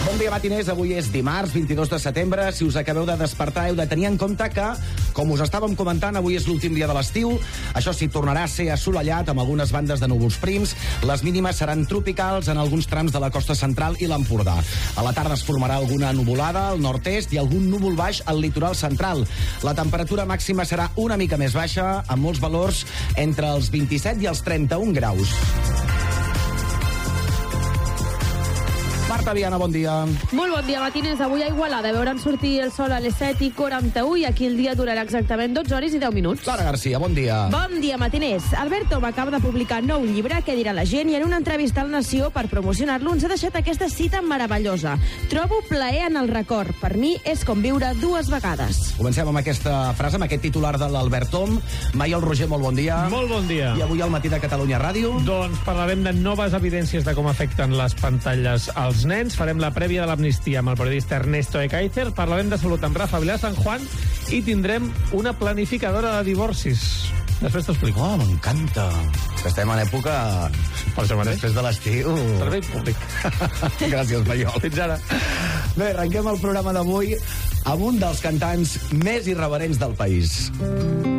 Bon dia, matiners. Avui és dimarts, 22 de setembre. Si us acabeu de despertar, heu de tenir en compte que, com us estàvem comentant, avui és l'últim dia de l'estiu. Això sí, tornarà a ser assolellat amb algunes bandes de núvols prims. Les mínimes seran tropicals en alguns trams de la costa central i l'Empordà. A la tarda es formarà alguna nuvolada al nord-est i algun núvol baix al litoral central. La temperatura màxima serà una mica més baixa, amb molts valors entre els 27 i els 31 graus. Marta Viana, bon dia. Molt bon dia, matiners. Avui a Igualada veuran sortir el sol a les 7:41 i aquí el dia durarà exactament 12 hores i 10 minuts. Clara Garcia, bon dia. Bon dia, matiners. Albert Tom acaba de publicar nou llibre, Què dirà la gent, i en una entrevista a La Nació per promocionar-lo ens ha deixat aquesta cita meravellosa. Trobo plaer en el record. Per mi és com viure dues vegades. Comencem amb aquesta frase, amb aquest titular de l'Albert Tom. Maiol Roger, molt bon dia. Molt bon dia. I avui al Matí de Catalunya Ràdio. Doncs parlarem de noves evidències de com afecten les pantalles als nens. Farem la prèvia de l'amnistia amb el periodista Ernesto Ekaizer. Parlarem de salut amb Rafa Vilà San Juan i tindrem una planificadora de divorcis. Després t'ho explico. Oh, m'encanta. Que estem en època... Per això mateix. Després de l'estiu. Servei públic. Gràcies, Maiol. Fins ara. Bé, arrenquem el programa d'avui amb un dels cantants més irreverents del país.